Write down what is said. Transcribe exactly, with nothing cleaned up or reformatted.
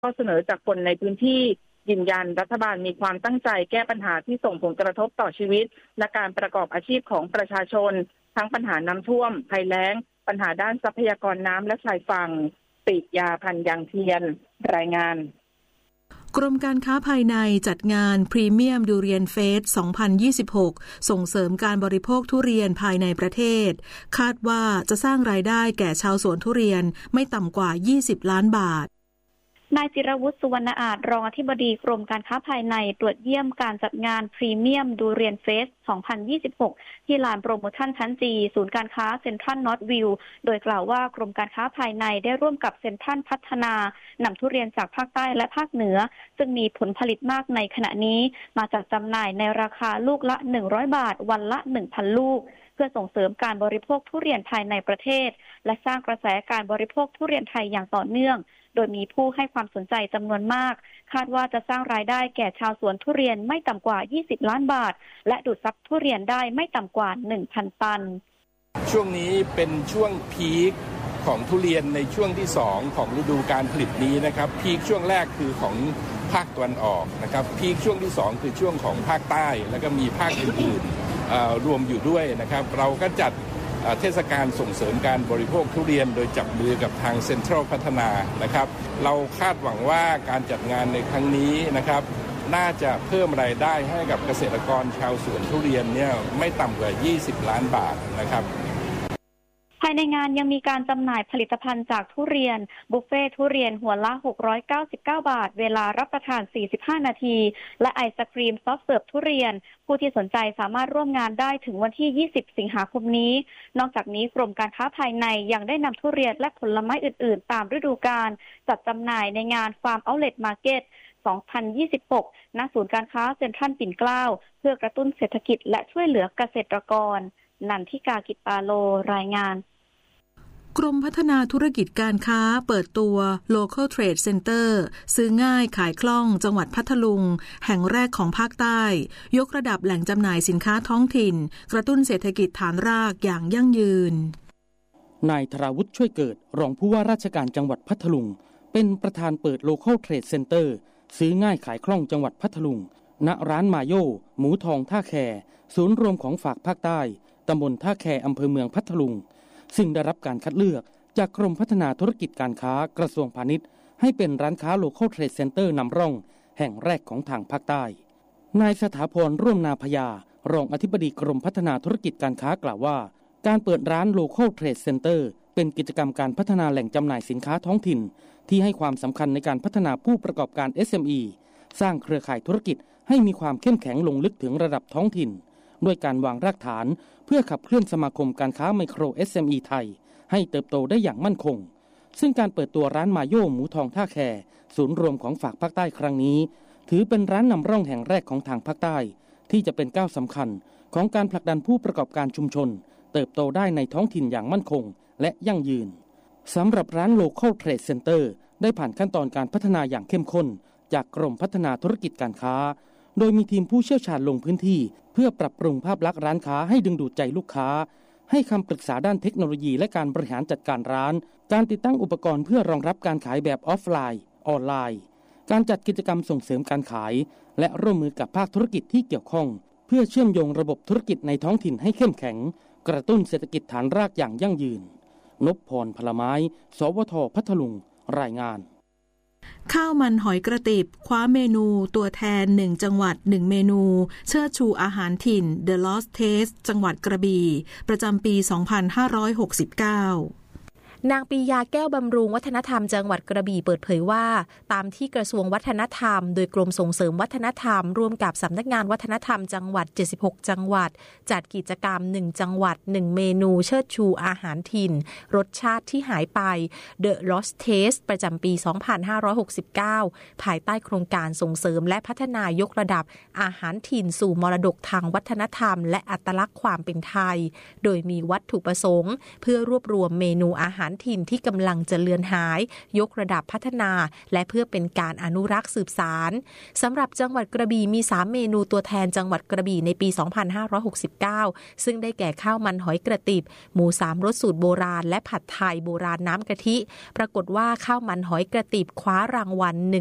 ข้อเสนอจากคนในพื้นที่ยืนยันรัฐบาลมีความตั้งใจแก้ปัญหาที่ส่งผลกระทบต่อชีวิตและการประกอบอาชีพของประชาชนทั้งปัญหาน้ำท่วมภัยแล้งปัญหาด้านทรัพยากรน้ำและชายฝั่งปิยาพันธ์ยังเทียนรายงานกรมการค้าภายในจัดงานพรีเมียมดูเรียนเฟส สองพันยี่สิบหก ส่งเสริมการบริโภคทุเรียนภายในประเทศคาดว่าจะสร้างรายได้แก่ชาวสวนทุเรียนไม่ต่ำกว่ายี่สิบล้านบาทนายจิรวุฒิสุวรรณอาจรองอธิบดีกรมการค้าภายในตรวจเยี่ยมการจัดงานพรีเมียมดูเรียนเฟส สองพันยี่สิบหก ที่ลานโปรโมชั่นชั้นจีศูนย์การค้าเซ็นทรัลนอร์ทวิวโดยกล่าวว่ากรมการค้าภายในได้ร่วมกับเซ็นทรัลพัฒนานำทุเรียนจากภาคใต้และภาคเหนือซึ่งมีผลผลิตมากในขณะนี้มาจัดจำหน่ายในราคาลูกละหนึ่งร้อยบาทวันละ หนึ่งพัน ลูกเพื่อส่งเสริมการบริโภคทุเรียนภายในประเทศและสร้างกระแสการบริโภคทุเรียนไทยอย่างต่อเนื่องโดยมีผู้ให้ความสนใจจำนวนมากคาดว่าจะสร้างรายได้แก่ชาวสวนทุเรียนไม่ต่ำกว่ายี่สิบล้านบาทและดูดซับทุเรียนได้ไม่ต่ำกว่า หนึ่งพัน ตันช่วงนี้เป็นช่วงพีคของทุเรียนในช่วงที่สองของฤดูการผลิตนี้นะครับพีคช่วงแรกคือของภาคตะวันออกนะครับพีคช่วงที่สองคือช่วงของภาคใต้แล้วก็มีภาคอื่นๆรวมอยู่ด้วยนะครับเราก็จัดเทศกาลส่งเสริมการบริโภคทุเรียนโดยจับมือกับทางเซ็นทรัลพัฒนานะครับเราคาดหวังว่าการจัดงานในครั้งนี้นะครับน่าจะเพิ่มรายได้ให้กับเกษตรกรชาวสวนทุเรียนเนี่ยไม่ต่ำกว่ายี่สิบล้านบาทนะครับภายในงานยังมีการจำหน่ายผลิตภัณฑ์จากทุเรียนบุฟเฟ่ทุเรียนหัวละหกร้อยเก้าสิบเก้าบาทเวลารับประทานสี่สิบห้านาทีและไอศกรีมซอฟต์เสิร์ฟทุเรียนผู้ที่สนใจสามารถร่วมงานได้ถึงวันที่ยี่สิบสิงหาคมนี้นอกจากนี้กรมการค้าภายในยังได้นำทุเรียนและผลไม้อื่นๆตามฤดูกาลจัดจำหน่ายในงาน Farm Outlet Market สองพันยี่สิบหก ณ ศูนย์การค้าเซ็นทรัลปิ่นเกล้าเพื่อกระตุ้นเศรษฐกิจและช่วยเหลือเกษตรกรนันทิกากิจปาโลรายงานกรมพัฒนาธุรกิจการค้าเปิดตัว Local Trade Center ซื้อง่ายขายคล่องจังหวัดพัทลุงแห่งแรกของภาคใต้ยกระดับแหล่งจำหน่ายสินค้าท้องถิ่นกระตุ้นเศรษฐกิจฐานรากอย่างยั่งยืนนายธราวุฒิช่วยเกิดรองผู้ว่าราชการจังหวัดพัทลุงเป็นประธานเปิด Local Trade Center ซื้อง่ายขายคล่องจังหวัดพัทลุงณร้านมาโยหมูทองท่าแคศูนย์รวมของฝากภาคใต้ตำบลท่าแคอำเภอเมืองพัทลุงซึ่งได้รับการคัดเลือกจากกรมพัฒนาธุรกิจการค้ากระทรวงพาณิชย์ให้เป็นร้านค้า Local Trade Center นำร่องแห่งแรกของทางภาคใต้นายสถาพรร่วมนาพยารองอธิบดีกรมพัฒนาธุรกิจการค้ากล่าวว่าการเปิดร้าน Local Trade Center เป็นกิจกรรมการพัฒนาแหล่งจำหน่ายสินค้าท้องถิ่นที่ให้ความสำคัญในการพัฒนาผู้ประกอบการ เอส เอ็ม อี สร้างเครือข่ายธุรกิจให้มีความเข้มแข็งลงลึกถึงระดับท้องถิ่นด้วยการวางรากฐานเพื่อขับเคลื่อนสมาคมการค้าไมโคร เอส เอ็ม อี ไทยให้เติบโตได้อย่างมั่นคงซึ่งการเปิดตัวร้านมาโยหมูทองท่าแคศูนย์รวมของฝากภาคใต้ครั้งนี้ถือเป็นร้านนำร่องแห่งแรกของทางภาคใต้ที่จะเป็นก้าวสำคัญของการผลักดันผู้ประกอบการชุมชนเติบโตได้ในท้องถิ่นอย่างมั่นคงและยั่งยืนสำหรับร้าน Local Trade Center ได้ผ่านขั้นตอนการพัฒนาอย่างเข้มข้นจากกรมพัฒนาธุรกิจการค้าโดยมีทีมผู้เชี่ยวชาญลงพื้นที่เพื่อปรับปรุงภาพลักษณ์ร้านค้าให้ดึงดูดใจลูกค้าให้คำปรึกษาด้านเทคโนโลยีและการบริหารจัดการร้านการติดตั้งอุปกรณ์เพื่อรองรับการขายแบบออฟไลน์ออนไลน์การจัดกิจกรรมส่งเสริมการขายและร่วมมือกับภาคธุรกิจที่เกี่ยวข้องเพื่อเชื่อมโยงระบบธุรกิจในท้องถิ่นให้เข้มแข็งกระตุ้นเศรษฐกิจฐานรากอย่างยั่งยืนนพพรพลไม้สวทพัทลุงรายงานข้าวมันหอยกระติบคว้าเมนูตัวแทนหนึ่งจังหวัดหนึ่งเมนูเชิดชูอาหารถิ่น The Lost Taste จังหวัดกระบี่ประจำปี สองพันห้าร้อยหกสิบเก้านางปียาแก้วบำรุงวัฒนธรรมจังหวัดกระบี่เปิดเผยว่าตามที่กระทรวงวัฒนธรรมโดยกรมส่งเสริมวัฒนธรรมร่วมกับสำนักงานวัฒนธรรมจังหวัดเจ็ดสิบหกจังหวัดจัดกิจกรรมหนึ่งจังหวัดหนึ่งเมนูเชิดชูอาหารถิ่นรสชาติที่หายไป The Lost Taste ประจำปี สองพันห้าร้อยหกสิบเก้า ภายใต้โครงการส่งเสริมและพัฒนายกระดับอาหารถิ่นสู่มรดกทางวัฒนธรรมและอัตลักษณ์ความเป็นไทยโดยมีวัตถุประสงค์เพื่อรวบรวมเมนูอาหารารถิ่นที่กำลังจะเลือนหายยกระดับพัฒนาและเพื่อเป็นการอนุรักษ์สืบสานสำหรับจังหวัดกระบี่มีสามเมนูตัวแทนจังหวัดกระบี่ในปีสองพันห้าร้อยหกสิบเก้าซึ่งได้แก่ข้าวมันหอยกระติบหมูสามรสสูตรโบราณและผัดไทยโบราณน้ำกะทิปรากฏว่าข้าวมันหอยกระติบคว้ารางวัล